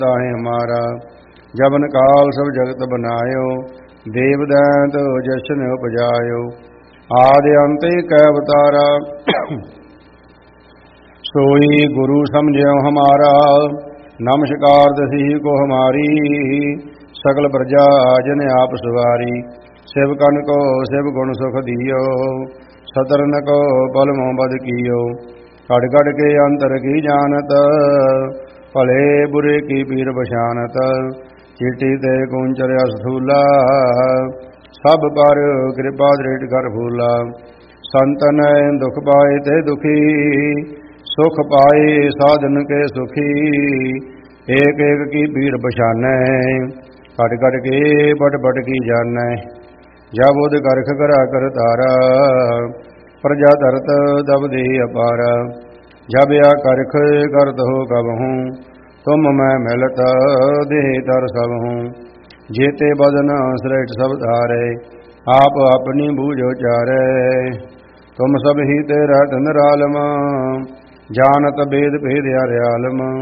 ताहि हमारा। जबन काल सब जगत बनायो, देव दैत जशन उपजायो। आदि अंत एक अवतारा, सोई गुरु समझो हमारा। नमस्कार दसी को हमारी, सकल प्रजा जन आप सवारी। शिव कन को शिव गुण सुख दियो, सतरन को पल मोह बद कियो। कड़ कड़ के अंतर की जानत, भले बुरे की पीर बशानत। चिट्ठी ते कुंचर अस्थूला, सब पर कृपा दृढ़ कर फूला। संतन दुख पाए ते दुखी, सुख पाए साधन के सुखी। एक एक की पीर बशानै, कट कट के पट पट की जानै। जब उद करख करा कर तारा, प्रजा धरत दब दे अपारा। जब या करख करत हो कबहूँ, तुम मैं मिलत देह तर सब हूँ। जेते बदन श्रेष्ठ सब धारे, आप अपनी बूझो चारे। तुम सब ही तेरा तन रालम, जानत भेद भेद हर आलम।